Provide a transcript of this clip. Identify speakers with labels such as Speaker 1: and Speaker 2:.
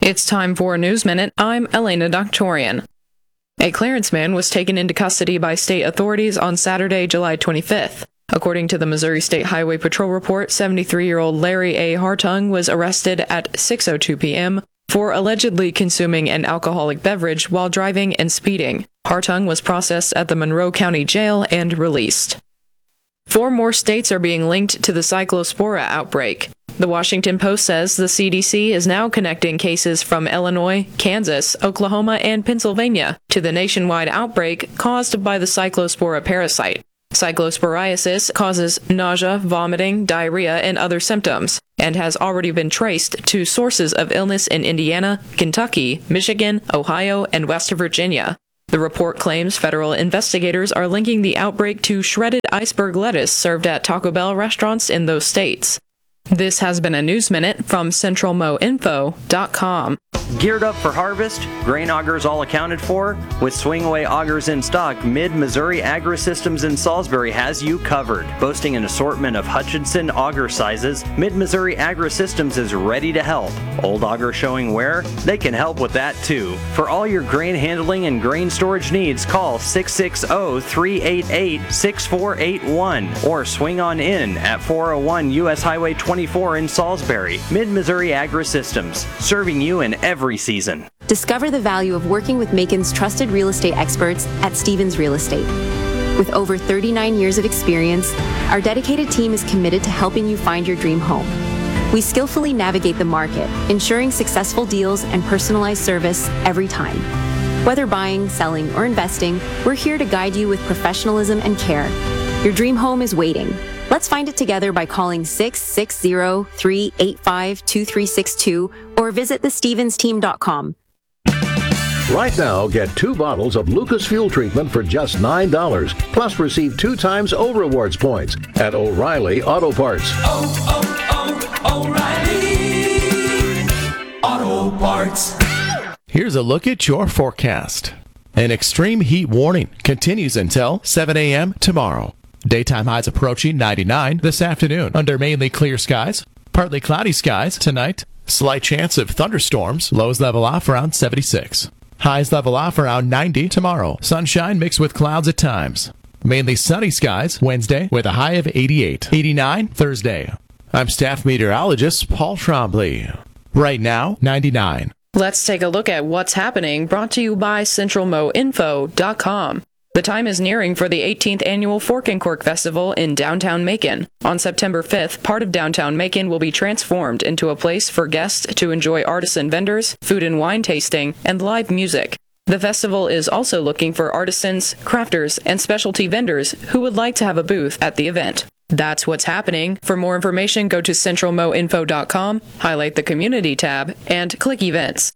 Speaker 1: It's time for a News Minute. I'm Elena Doctorian. A Clarence man was taken into custody by state authorities on Saturday, July 25th. According to the Missouri State Highway Patrol report, 73-year-old Larry A. Hartung was arrested at 6:02 p.m. for allegedly consuming an alcoholic beverage while driving and speeding. Hartung was processed at the Monroe County Jail and released. 4 more states are being linked to the Cyclospora outbreak. The Washington Post says the CDC is now connecting cases from Illinois, Kansas, Oklahoma, and Pennsylvania to the nationwide outbreak caused by the Cyclospora parasite. Cyclosporiasis causes nausea, vomiting, diarrhea, and other symptoms, and has already been traced to sources of illness in Indiana, Kentucky, Michigan, Ohio, and West Virginia. The report claims federal investigators are linking the outbreak to shredded iceberg lettuce served at Taco Bell restaurants in those states. This has been a News Minute from CentralMoInfo.com.
Speaker 2: Geared up for harvest? Grain augers all accounted for? With Swingaway augers in stock, Mid-Missouri Agri-Systems in Salisbury has you covered. Boasting an assortment of Hutchinson auger sizes, Mid-Missouri Agri-Systems is ready to help. Old auger showing wear? They can help with that too. For all your grain handling and grain storage needs, call 660-388-6481 or swing on in at 401 U.S. Highway 24 in Salisbury. Mid-Missouri Agri-Systems, serving you in every season.
Speaker 3: Discover the value of working with Macon's trusted real estate experts at Stevens Real Estate. With over 39 years of experience, our dedicated team is committed to helping you find your dream home. We skillfully navigate the market, ensuring successful deals and personalized service every time. Whether buying, selling, or investing, we're here to guide you with professionalism and care. Your dream home is waiting. Let's find it together by calling 660-385-2362 or visit thestevensteam.com.
Speaker 4: Right now, get 2 bottles of Lucas Fuel Treatment for just $9. Plus, receive 2 times O-Rewards points at O'Reilly Auto Parts.
Speaker 5: O'Reilly Auto Parts.
Speaker 6: Here's a look at your forecast. An extreme heat warning continues until 7 a.m. tomorrow. Daytime highs approaching 99 this afternoon under mainly clear skies. Partly cloudy skies tonight. Slight chance of thunderstorms. Lows level off around 76. Highs level off around 90 tomorrow. Sunshine mixed with clouds at times. Mainly sunny skies Wednesday with a high of 88. 89 Thursday. I'm staff meteorologist Paul Trombley. Right now, 99.
Speaker 1: Let's take a look at what's happening, brought to you by CentralMoInfo.com. The time is nearing for the 18th annual Fork and Cork Festival in downtown Macon. On September 5th, part of downtown Macon will be transformed into a place for guests to enjoy artisan vendors, food and wine tasting, and live music. The festival is also looking for artisans, crafters, and specialty vendors who would like to have a booth at the event. That's what's happening. For more information, go to CentralMoInfo.com, highlight the Community tab, and click Events.